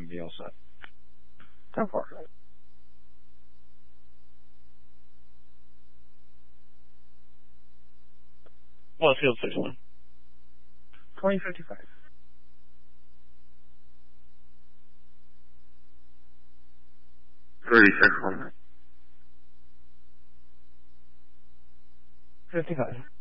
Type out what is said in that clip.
and be all set. 10-4. Left field 6-1. 2055. $36-1. 55.